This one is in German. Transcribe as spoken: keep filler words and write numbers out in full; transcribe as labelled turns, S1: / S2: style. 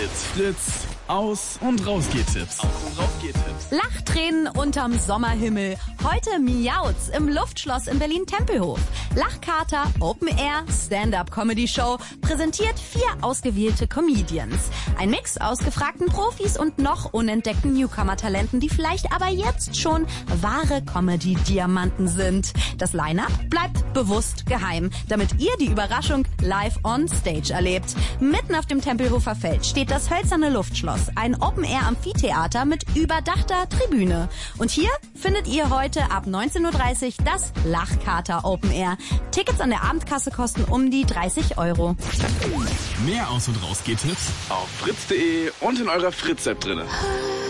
S1: Hits.
S2: Fritz, Aus- und Rausgeht-Tipps.
S1: Aus- und Rausgeht-Tipps.
S3: Lachtränen unterm Sommerhimmel. Heute Miauts im Luftschloss in Berlin-Tempelhof. Lachkater, Open Air, Stand-Up-Comedy-Show. Präsentiert vier ausgewählte Comedians. Ein Mix aus gefragten Profis und noch unentdeckten Newcomer-Talenten, die vielleicht aber jetzt schon wahre Comedy-Diamanten sind. Das Line-Up bleibt bewusst geheim, damit ihr die Überraschung live on stage erlebt. Mitten auf dem Tempelhofer Feld steht das hölzerne Luftschloss, ein Open-Air-Amphitheater mit überdachter Tribüne. Und hier findet ihr heute ab neunzehn Uhr dreißig das Lachkater Open Air. Tickets an der Abendkasse kosten um die dreißig Euro.
S2: Mehr Aus- und Rausgeht-Tipps
S1: Auf fritz punkt de und in eurer Fritz-App drinne.